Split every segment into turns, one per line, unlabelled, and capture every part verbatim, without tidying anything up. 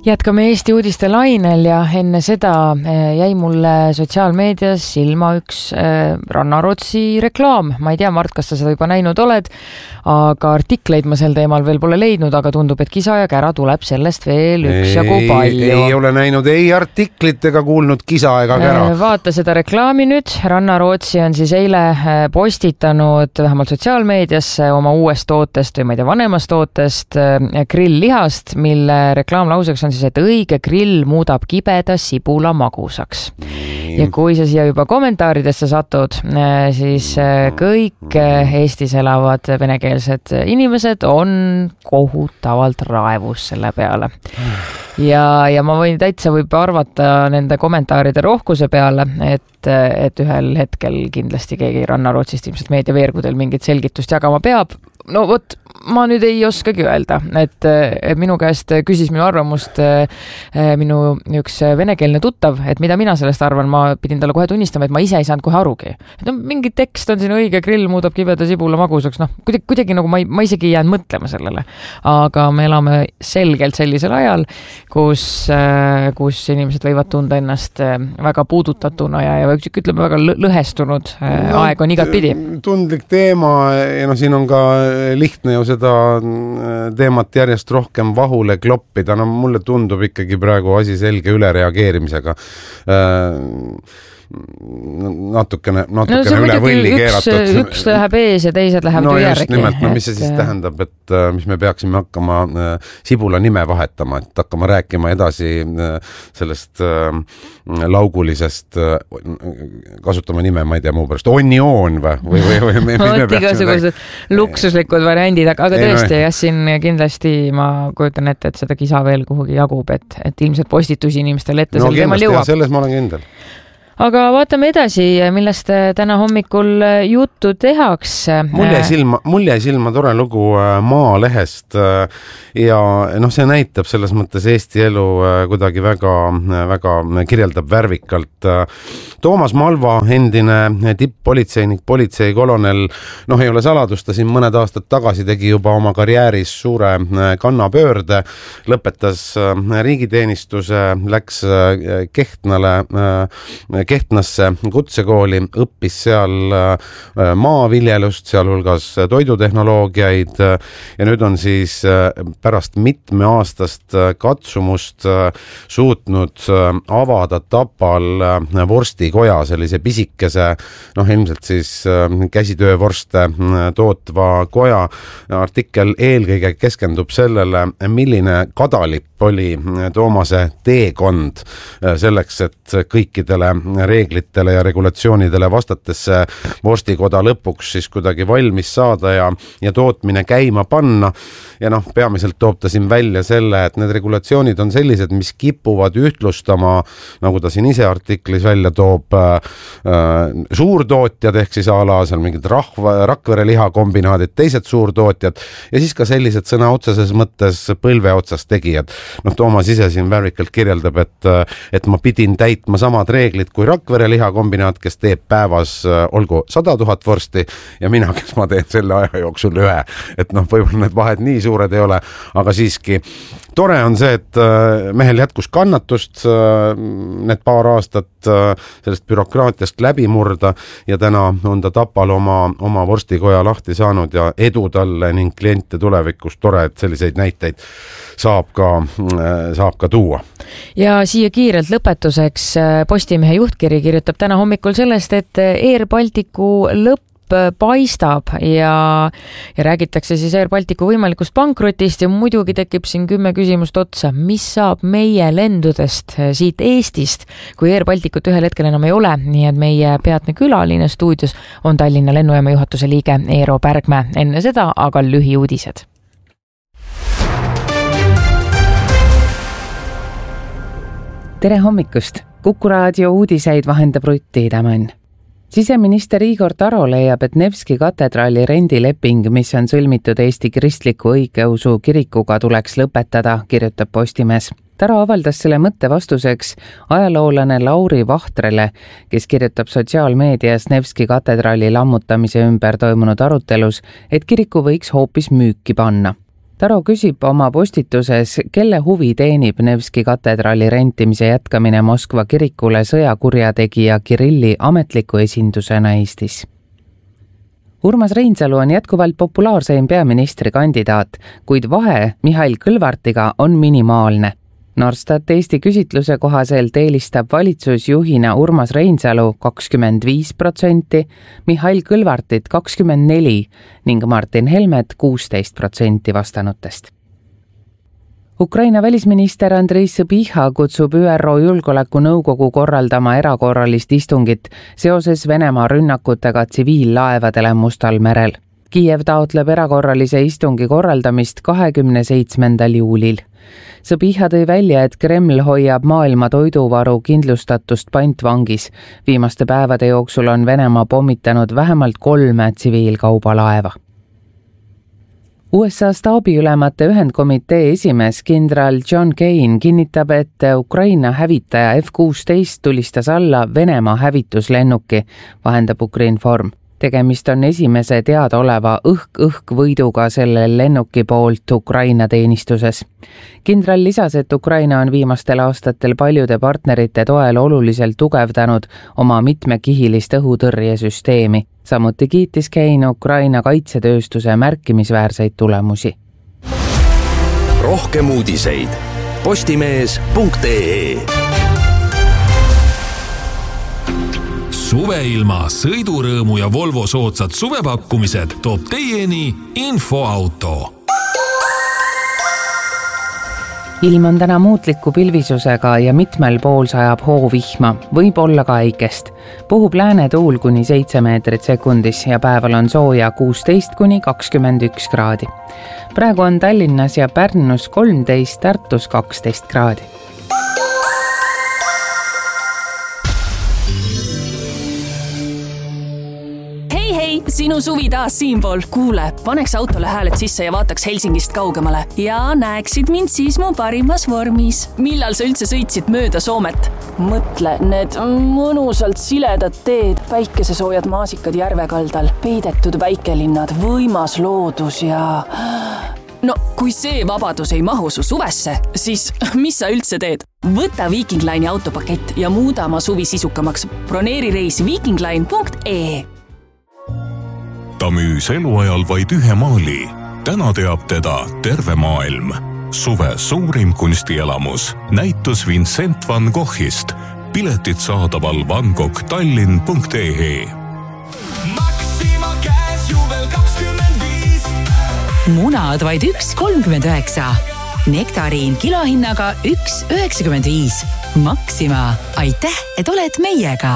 Jätkame Eesti uudiste lainel ja enne seda jäi mulle sotsiaalmeedias silma üks Rannarootsi reklaam. Ma ei tea, Mart, kas sa seda juba näinud oled, aga artikleid ma sel teemal veel pole leidnud, aga tundub, et kisa ja kära tuleb sellest veel üks jagu palju.
Ei, ei ole näinud ei artiklit ega kuulnud kisa ega kära.
Vaata seda reklaami nüüd. Rannarootsi on siis eile postitanud vähemalt sotsiaalmeediasse oma uuest tootest või ma ei tea, vanemast tootest grilllihast, mille reklaamlauseks on siis, et õige grill muudab kibeda sibula magusaks. Ja kui sa siia juba kommentaaridesse satud, siis kõik Eestis elavad venekeelsed inimesed on kohutavalt raevus selle peale. Ja, ja ma võin täitsa võib arvata nende kommentaaride rohkuse peale, et, et ühel hetkel kindlasti keegi Rannarootsist ilmselt meediaveergudel mingit selgitust jagama peab. No vot, ma nüüd ei oskagi öelda, et, et minu käest küsis minu arvamust minu üks venekeelne tuttav, et mida mina sellest arvan, ma pidin talle kohe tunnistama, et ma ise ei saanud kohe arugi. Et no, mingi tekst on siin õige grill muudab kibeda sibula magusaks, noh, kuidagi, kuidagi nagu ma, ei, ma isegi jään mõtlema sellele. Aga me elame selgelt sellisel ajal, kus, kus inimesed võivad tunda ennast väga puudutatuna ja, ja ütleme väga lõhestunud no, aeg on igat pidi.
Tundlik teema ja no siin on ka lihtne ju seda teemat järjest rohkem vahule kloppida. No mulle tundub ikkagi praegu asi selge ülereageerimisega. natukene, natukene
no,
üle võlli keeratud.
Üks, üks läheb ees ja teised lähevad
no,
ju järgi.
Nimelt, no mis see siis tähendab, et mis me peaksime hakkama sibula nime vahetama, et hakkama rääkima edasi sellest laugulisest, kasutama nime, ma ei tea muu pärast, onioon või? või, või, või mis me
igasugused luksuslikud variandid, aga, aga tõesti, jah, siin kindlasti ma kujutan ette, et seda kisa veel kuhugi jagub, et, et ilmselt postitusi inimestele ette
no,
sel teemal jõuab.
Selles ma olen kindel.
Aga vaatame edasi, millest täna hommikul juttu tehakse.
Mul jäi silma, mul jäi silma tore lugu Maalehest ja noh, see näitab selles mõttes Eesti elu kuidagi väga, väga kirjeldab värvikalt. Toomas Malva, endine tipp-politseinik, politseikolonel, noh ei ole saladus, ta siin mõned aastad tagasi tegi juba oma karjääris suure kannapöörde, lõpetas riigiteenistuse, läks Kehtnale Kehtnasse kutsekooli, õppis seal maaviljelust, sealhulgas toidutehnoloogiaid ja nüüd on siis pärast mitmeaastast katsumust suutnud avada Tapal vorstikoja, sellise pisikese, noh ilmselt siis käsitöövorste tootva koja. Artikkel eelkõige keskendub sellele, milline kadalipp oli Toomase teekond selleks, et kõikidele reeglitele ja regulatsioonidele vastates vorstikoda lõpuks siis kuidagi valmis saada ja, ja tootmine käima panna. Ja noh, peamiselt toob ta siin välja selle, et need regulatsioonid on sellised, mis kipuvad ühtlustama, nagu ta siin ise artiklis välja toob, äh, suurtootjad ehk siis ala seal mingid rahva, Rakvere lihakombinaadid, teised suurtootjad ja siis ka sellised sõna otseses mõttes põlve otsas tegijad. Noh, Toomas ise siin värvikalt kirjeldab, et, et ma pidin täitma samad reeglid kui Rakvere lihakombinaat, kes teeb päevas olgu sada tuhat vorsti ja mina, kes ma teen selle aja jooksul ühe. Et noh, võib-olla need vahed nii suured ei ole, aga siiski tore on see, et mehel jätkus kannatust need paar aastat sellest bürokraatiast läbi murda ja täna on ta Tapal oma, oma vorstikoja lahti saanud ja edu talle ning kliente tulevikus. Tore, et selliseid näiteid saab ka, saab ka tuua.
Ja siia kiirelt lõpetuseks Postimehe juhtkiri kirjutab täna hommikul sellest, et Air Balticu lõpp paistab ja, ja räägitakse siis Air Balticu võimalikust pankrotist ja muidugi tekib siin kümme küsimust otsa, mis saab meie lendudest siit Eestist, kui Air Balticut ühel hetkel enam ei ole, nii et meie peatne külaline stuudios on Tallinna lennujaama juhatuse liige Eero Pärgmäe. Enne seda aga lühiuudised. Tere hommikust! Kuku raadio uudiseid vahendab Rutti Idamann. Siseminister Igor Taro leiab, et Nevski katedraali rendileping, mis on sõlmitud Eesti kristliku õigeusu kirikuga, tuleks lõpetada, kirjutab Postimees. Taro avaldas selle mõtte vastuseks ajaloolane Lauri Vahtrele, kes kirjutab sotsiaalmeedias Nevski katedraali lammutamise ümber toimunud arutelus, et kiriku võiks hoopis müüki panna.
Taro küsib oma postituses, kelle huvi teenib Nevski katedraali rentimise jätkamine Moskva kirikule sõjakurjategija Kirilli ametliku esindusena Eestis. Urmas Reinsalu on jätkuvalt populaarseim peaministrikandidaat, kuid vahe Mihhail Kõlvartiga on minimaalne. Norstat Eesti küsitluse kohaselt eelistab valitsusjuhina Urmas Reinsalu kakskümmend viis protsenti, Mihhail Kõlvartit kakskümmend neli ning Martin Helmet kuusteist protsenti vastanutest. Ukraina välisminister Andrei Sõbiha kutsub Ü R O Julgeolekunõukogu korraldama erakorralist istungit seoses Venemaa rünnakutega tsiviillaevadele Mustal merel. Kiiev taotleb erakorralise istungi korraldamist kahekümne seitsmendal juulil. Sõbiha tõi välja, et Kreml hoiab maailma toiduvaru kindlustatust pantvangis. Viimaste päevade jooksul on Venemaa pommitanud vähemalt kolme tsiviilkaubalaeva. U S A staabiülemate ühendkomitee esimees kindral John Kane kinnitab, et Ukraina hävitaja F kuusteist tulistas alla Venemaa hävituslennuki, vahendab Ukrinform. Tegemist on esimese teadaoleva õhk-õhk võiduga selle lennuki poolt Ukraina teenistuses. Kindral lisas, et Ukraina on viimastel aastatel paljude partnerite toel oluliselt tugevdanud oma mitmekihilist õhutõrjesüsteemi. Samuti kiitis Kane Ukraina kaitsetööstuse märkimisväärseid tulemusi.
Rohkem uudiseid postimees punkt ee.
Suveilma, sõidurõõmu ja Volvo soodsad suvepakkumised toob teieni Infoauto.
Ilm on täna muutliku pilvisusega ja mitmel pool sajab hoovihma, võib olla ka äikest. Puhub lääne tuul kuni seitse meetrit sekundis ja päeval on sooja kuusteist kuni kakskümmend üks kraadi. Praegu on Tallinnas ja Pärnus kolmteist, Tartus kaksteist kraadi.
Sinu suvi taas siinpool. Kuule, paneks autole hääled sisse ja vaataks Helsingist kaugemale. Ja näeksid mind siis mu parimas vormis. Millal sa üldse sõitsid mööda Soomet? Mõtle, need mõnusalt siledad teed, päikesesoojad maasikad järvekaldal, peidetud väikelinnad, võimas loodus ja... No, kui see vabadus ei mahu su suvesse, siis mis sa üldse teed? Võta Viking Line'i autopakett ja muuda oma suvi sisukamaks. Broneeri reis vikingline punkt ee.
Ta müüs eluajal vaid ühe maali. Täna teab teda terve maailm. Suve suurim kunstielamus. Näitus Vincent van Goghist. Piletid saadaval van gogh tallinn punkt ee.
Maxima käes juvel kakskümmend viis.
Munad vaid üks kolmkümmend üheksa. Nektariin kilohinnaga üks üheksakümmend viis. Maxima, aitäh, et oled meiega!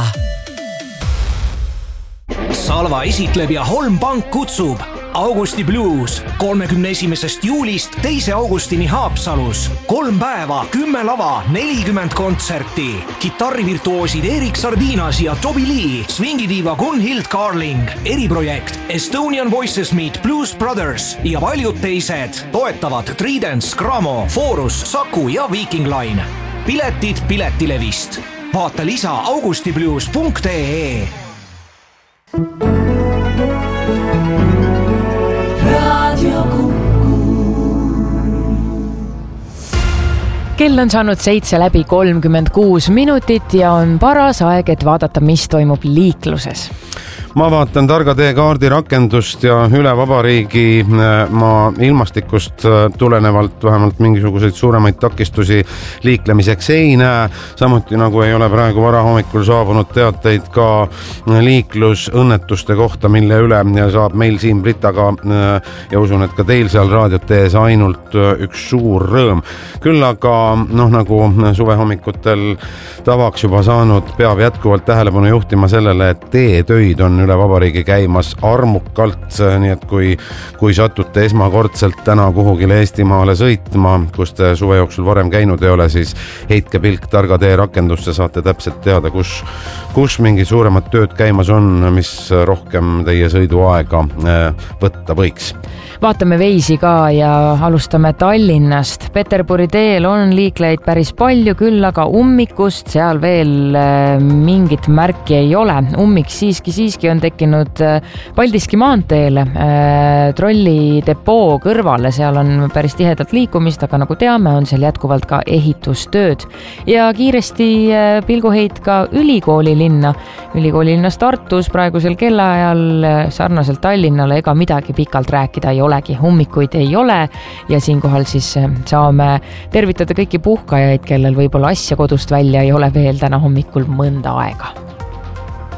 Salva esitleb ja Holm Pank kutsub Augusti Blues kolmekümne esimesest juulist teise augustini Haapsalus. Kolm päeva, kümme lava, nelikümmend kontserti. Kitarrivirtuoosid Erik Sardinas ja Toby Lee, swingidiiva Gunhild Carling, eriprojekt Estonian Voices Meet Blues Brothers ja paljud teised toetavad Tridents, Gramo, Forus, Saku ja Viking Line. Piletid Piletilevist. Vaata lisa augustiblues punkt ee.
Kell on saanud seitse läbi kolmkümmend kuus minutit ja on paras aeg, et vaadata, mis toimub liikluses.
Ma vaatan Targa tee kaardi rakendust ja üle vabariigi maa ilmastikust tulenevalt vähemalt mingisuguseid suuremaid takistusi liiklemiseks ei näe. Samuti nagu ei ole praegu varahommikul saabunud teateid ka liiklusõnnetuste kohta, mille üle saab meil siin Britaga ja usun, et ka teil seal raadiot tees ainult üks suur rõõm. Küll aga noh, nagu suvehommikutel tavaks juba saanud, peab jätkuvalt tähelepanu juhtima sellele, et teetöid on üle vabariigi käimas armukalt, nii et kui, kui satute esmakordselt täna kuhugile Eestimaale sõitma, kus te suve jooksul varem käinud ei ole, siis heitke pilk Targa tee rakendusse, saate täpselt teada, kus, kus mingi suuremad tööd käimas on, mis rohkem teie sõiduaega võtta võiks.
vaatame veisi ka ja alustame Tallinnast. Peterburi teel on liiklejaid päris palju, küll aga ummikust seal veel mingit märki ei ole. Ummik siiski siiski on tekkinud Paldiski maanteele, trolli depoo kõrvale, seal on päris tihedalt liikumist, aga nagu teame, on seal jätkuvalt ka ehitustööd. Ja kiiresti pilguheit ka ülikooli linna. Ülikooli linnas Tartus praegusel kellaajal sarnaselt Tallinnale ega midagi pikalt rääkida ei olegi. Ummikuid ei ole ja siinkohal siis saame tervitada kõiki puhkajaid, kellel võib-olla asja kodust välja ei ole veel täna hommikul mõnda aega.